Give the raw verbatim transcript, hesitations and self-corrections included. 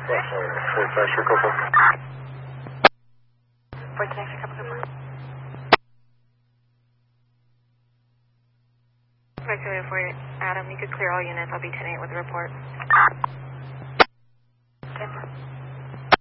Fort Texture Couple. Fort Texture Couple. Victoria for Adam, you could clear all units. I'll be ten eight with the report. ten